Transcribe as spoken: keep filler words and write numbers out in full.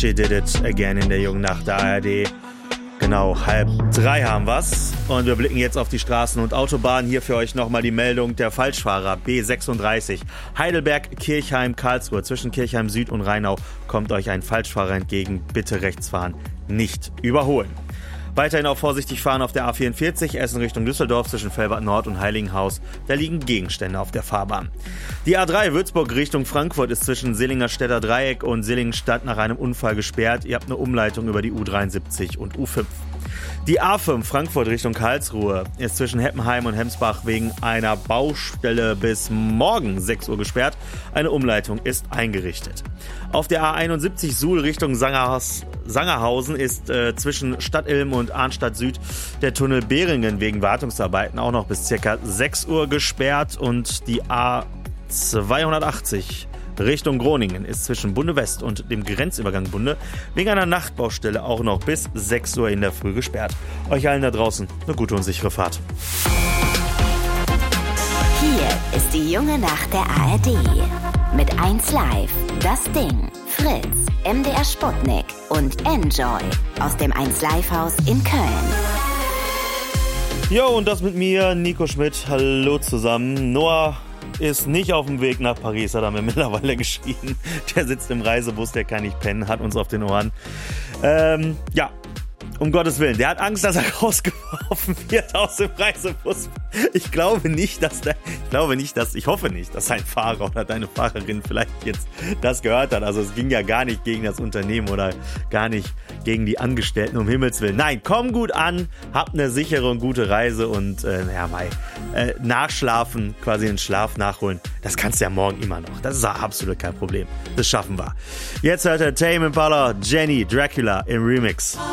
She Did It Again in der Jungen Nacht der A R D. Genau, halb drei haben wir's. Und wir blicken jetzt auf die Straßen und Autobahnen. Hier für euch nochmal die Meldung der Falschfahrer B sechsunddreißig. Heidelberg, Kirchheim, Karlsruhe. Zwischen Kirchheim Süd und Rheinau kommt euch ein Falschfahrer entgegen. Bitte rechts fahren, nicht überholen. Weiterhin auch vorsichtig fahren auf der A vierundvierzig, Essen Richtung Düsseldorf zwischen Velbert Nord und Heiligenhaus. Da liegen Gegenstände auf der Fahrbahn. Die A drei Würzburg Richtung Frankfurt ist zwischen Sillingerstädter Dreieck und Sillingenstadt nach einem Unfall gesperrt. Ihr habt eine Umleitung über die U dreiundsiebzig und U fünf. Die A fünf Frankfurt Richtung Karlsruhe ist zwischen Heppenheim und Hemsbach wegen einer Baustelle bis morgen sechs Uhr gesperrt. Eine Umleitung ist eingerichtet. Auf der A einundsiebzig Suhl Richtung Sangerhaus, Sangerhausen ist äh, zwischen Stadtilm und Arnstadt Süd der Tunnel Beringen wegen Wartungsarbeiten auch noch bis ca. sechs Uhr gesperrt. Und die A zweihundertachtzig Richtung Groningen ist zwischen Bunde West und dem Grenzübergang Bunde wegen einer Nachtbaustelle auch noch bis sechs Uhr in der Früh gesperrt. Euch allen da draußen eine gute und sichere Fahrt. Hier ist die Junge Nacht der A R D. Mit eins Live, Das Ding, Fritz, M D R Sputnik und Enjoy aus dem eins Live Haus in Köln. Jo, und das mit mir, Nico Schmidt. Hallo zusammen. Noah ist nicht auf dem Weg nach Paris, hat er mir mittlerweile geschrieben. Der sitzt im Reisebus, der kann nicht pennen, hat uns auf den Ohren. Ähm, ja, um Gottes Willen. Der hat Angst, dass er rausgeworfen wird aus dem Reisebus. Ich glaube nicht, dass der, ich glaube nicht, dass, ich hoffe nicht, dass sein Fahrer oder deine Fahrerin vielleicht jetzt das gehört hat. Also es ging ja gar nicht gegen das Unternehmen oder gar nicht gegen die Angestellten, um Himmels Willen. Nein, komm gut an, habt eine sichere und gute Reise und, äh, ja, Mai, äh, nachschlafen, quasi den Schlaf nachholen. Das kannst du ja morgen immer noch. Das ist ja absolut kein Problem. Das schaffen wir. Jetzt hört ihr Tame Impala, Jenny, Dracula im Remix.